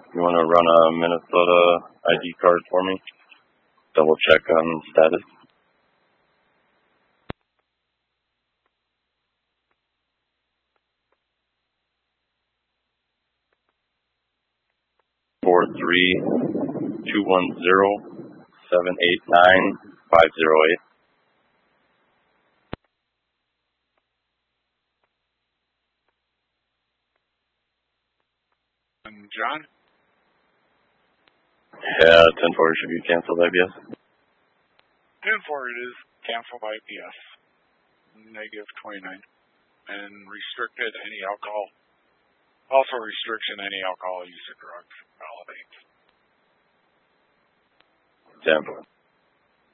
You want to run a Minnesota ID card for me? Double check on status. Four 3-210-789-508. And John? Yeah, 10-4 should be canceled, IBS. 10-4 it is. Canceled IPS. Negative 29. And restricted any alcohol. Also restriction any alcohol use of drugs. Validate. 10-4.